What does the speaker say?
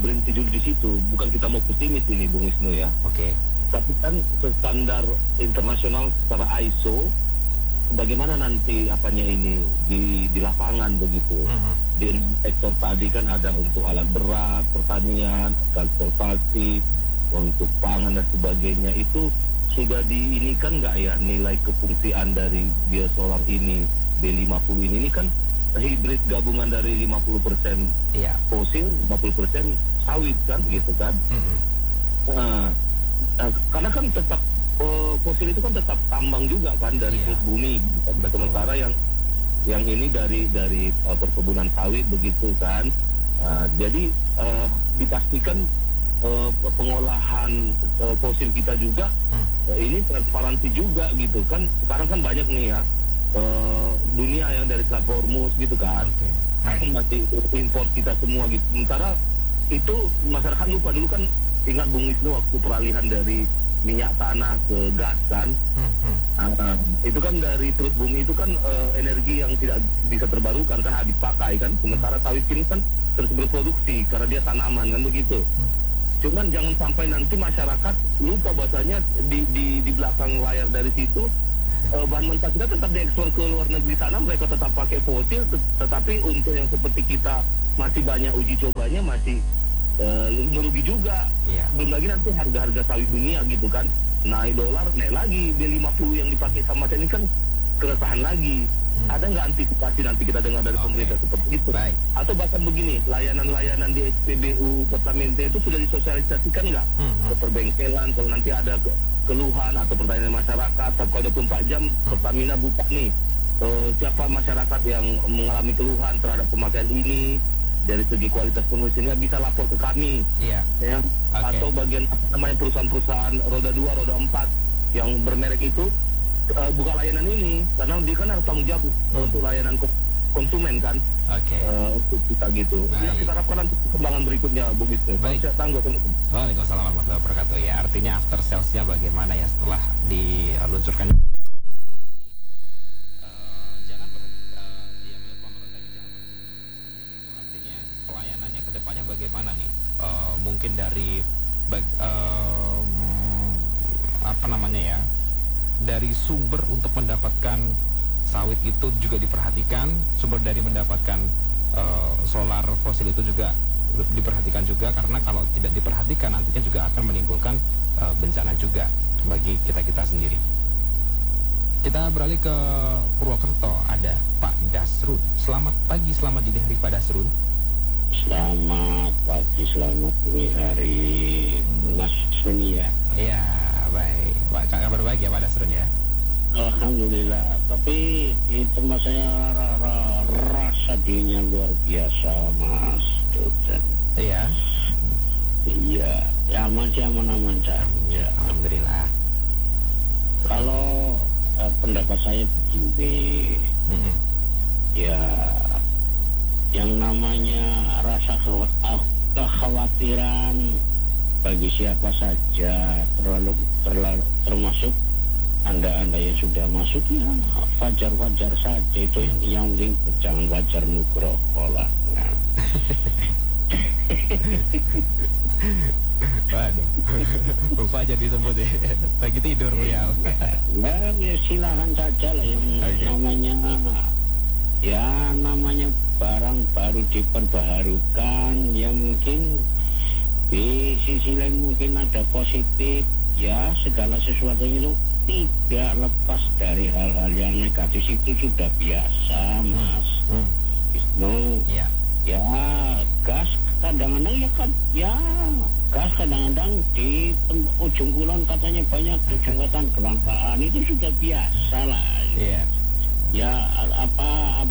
berhenti dulu di situ. Bukan kita mau pesimis ini, Bung Wisnu ya. Oke. Tapi kan standar internasional secara ISO, bagaimana nanti apanya ini di lapangan begitu. Di sektor tadi kan ada untuk alat berat, pertanian, transportasi, untuk pangan dan sebagainya. Itu sudah diinikan nggak ya nilai kefungsian dari biosolar ini, B50 ini kan hibrid gabungan dari 50% fosil, 50% sawit kan gitu kan. Karena kan tetap fosil itu kan tetap tambang juga kan dari perut bumi gitu kan. Sementara yang ini dari perkebunan sawit begitu kan. Jadi dipastikan pengolahan fosil kita juga ini transparansi juga gitu kan. Sekarang kan banyak nih ya dunia yang dari Selat Hormuz gitu kan. Masih impor kita semua gitu. Sementara itu masyarakat lupa dulu kan, ingat Bung Wisnu waktu peralihan dari minyak tanah ke gas kan. Itu kan dari perut bumi itu kan energi yang tidak bisa terbarukan kan, habis pakai kan. Sementara sawit ini kan terus berproduksi karena dia tanaman kan begitu. Cuman jangan sampai nanti masyarakat lupa bahasanya di belakang layar dari situ bahan mentah kita tetap diekspor ke luar negeri sana, mereka tetap pakai fosil, tetapi untuk yang seperti kita masih banyak uji cobanya, masih merugi juga. Belum lagi nanti harga-harga sawit dunia gitu kan, naik dolar, naik lagi, B50 yang dipakai sama ini kan keresahan lagi. Ada nggak antisipasi nanti kita dengar dari pemerintah seperti itu? Atau bahkan begini, layanan-layanan di SPBU Pertamina itu sudah disosialisasikan nggak ke perbengkelan, kalau nanti ada keluhan atau pertanyaan masyarakat 1x24 jam Pertamina buka nih, siapa masyarakat yang mengalami keluhan terhadap pemakaian ini dari segi kualitas penulisannya bisa lapor ke kami, ya. Atau bagian apa namanya perusahaan-perusahaan roda 2, roda 4 yang bermerek itu buka layanan ini, karena dia kan harus tanggung jawab untuk layanan konsumen kan. Untuk kita gitu. Ya, kita harapkan nanti perkembangan berikutnya, Bung Wisnu. Waalaikumsalam warahmatullahi wabarakatuh. Ya, artinya after sales-nya bagaimana ya setelah diluncurkan. Bagaimana nih mungkin dari dari sumber untuk mendapatkan sawit itu juga diperhatikan, sumber dari mendapatkan solar fosil itu juga diperhatikan juga, karena kalau tidak diperhatikan nantinya juga akan menimbulkan bencana juga bagi kita sendiri. Kita beralih ke Purwokerto, ada Pak Dasrun. Selamat pagi, selamat dini hari Pak Dasrun. Selamat pagi, selamat dini hari Mas Suni ya. Iya, baik. Kabar baik ya Pak Dasrun ya. Alhamdulillah. Tapi itu mas saya rasa dirinya luar biasa Mas Dosen. Iya. Iya, ya aman saja. Alhamdulillah. Kalau pendapat saya begini, ya yang namanya rasa kekhawatiran bagi siapa saja, termasuk anda yang sudah masuk, ya wajar-wajar saja. Itu yang penting jangan wajar nugroho lah. Waduh, lupa jadi sebut ya. Lagi tidur ya. Ya silakan saja lah yang namanya barang baru diperbaharukan, ya mungkin di sisi lain mungkin ada positif. Ya segala sesuatu itu tidak lepas dari hal-hal yang negatif, itu sudah biasa Mas Wisnu. Ya gas kadang-kadang gas kadang-kadang di ujung kulon katanya banyak, ujung wetan kelangkaan, itu sudah biasa lah. Ya apa